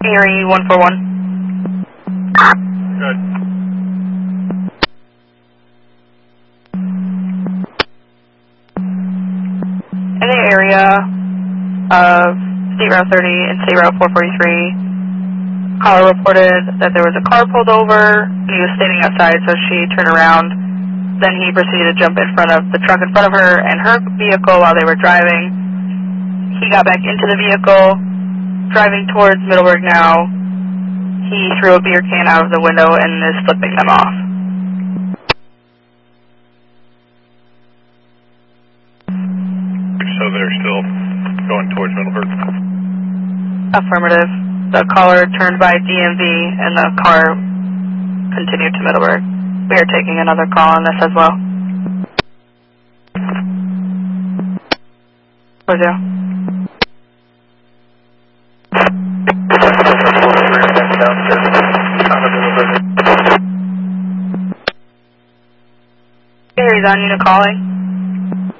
Erie 141. Good. In the area of State Route 30 and State Route 443, caller reported that there was a car pulled over, and he was standing outside, so she turned around. Then he proceeded to jump in front of the truck in front of her and her vehicle while they were driving. He got back into the vehicle, driving towards Middleburg now. He threw a beer can out of the window and is flipping them off. So they're still going towards Middleburg? Affirmative. The caller turned by DMV and the car continued to Middleburg. We are taking another call on this as well. Rosie. Gary's on unit calling.